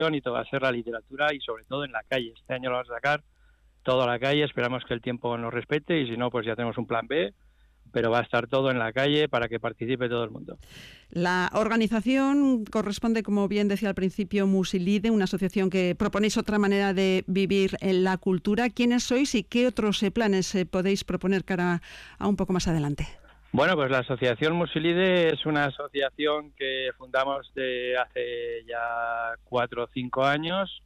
y todo va a ser la literatura y sobre todo en la calle. Este año lo vamos a sacar todo a la calle, esperamos que el tiempo nos respete y si no, pues ya tenemos un plan B, pero va a estar todo en la calle para que participe todo el mundo. La organización corresponde, como bien decía al principio, Musilide, una asociación que proponéis otra manera de vivir en la cultura. ¿Quiénes sois y qué otros planes podéis proponer cara a un poco más adelante? Bueno, pues la Asociación Musilide es una asociación que fundamos de hace ya 4 o 5 años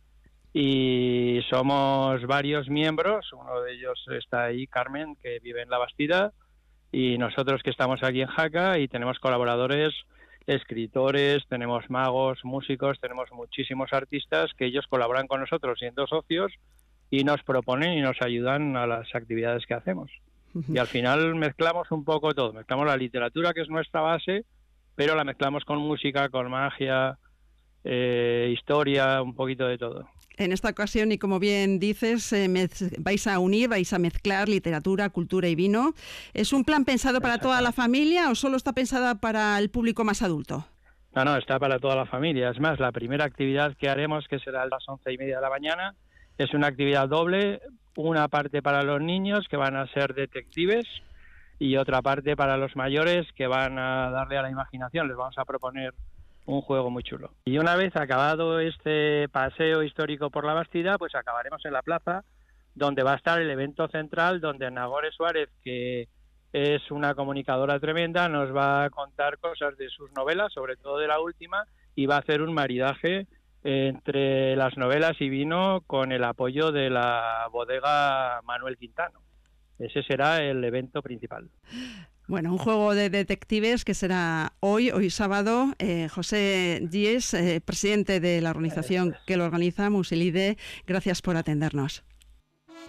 y somos varios miembros. Uno de ellos está ahí, Carmen, que vive en La Bastida, y nosotros que estamos aquí en Jaca, y tenemos colaboradores, escritores, tenemos magos, músicos, tenemos muchísimos artistas que ellos colaboran con nosotros siendo socios y nos proponen y nos ayudan a las actividades que hacemos. Y al final mezclamos un poco todo, mezclamos la literatura, que es nuestra base, pero la mezclamos con música, con magia, historia, un poquito de todo. En esta ocasión, y como bien dices, vais a unir, vais a mezclar literatura, cultura y vino. ¿Es un plan pensado para toda la familia o solo está pensada para el público más adulto? No, está para toda la familia. Es más, la primera actividad que haremos, que será a las 11:30 de la mañana, es una actividad doble. Una parte para los niños, que van a ser detectives, y otra parte para los mayores, que van a darle a la imaginación. Les vamos a proponer un juego muy chulo. Y una vez acabado este paseo histórico por La Bastida, pues acabaremos en la plaza, donde va a estar el evento central, donde Nagore Suárez, que es una comunicadora tremenda, nos va a contar cosas de sus novelas, sobre todo de la última, y va a hacer un maridaje entre las novelas y vino con el apoyo de la bodega Manuel Quintano. Ese será el evento principal. Bueno, un juego de detectives que será hoy sábado. José Díez, presidente de la organización que lo organiza, Musilide, gracias por atendernos.